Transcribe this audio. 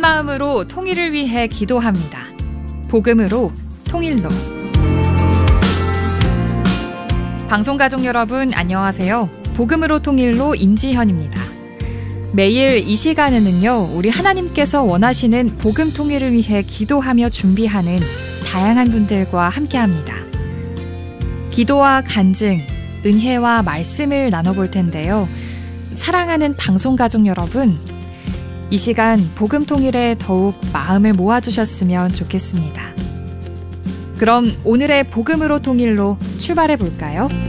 마음으로 통일을 위해 기도합니다. 복음으로 통일로. 방송가족 여러분 안녕하세요. 복음으로 통일로 임지현입니다. 매일 이 시간에는요, 우리 하나님께서 원하시는 복음 통일을 위해 기도하며 준비하는 다양한 분들과 함께합니다. 기도와 간증, 은혜와 말씀을 나눠볼 텐데요. 사랑하는 방송가족 여러분, 이 시간 복음 통일에 더욱 마음을 모아주셨으면 좋겠습니다. 그럼 오늘의 복음으로 통일로 출발해 볼까요?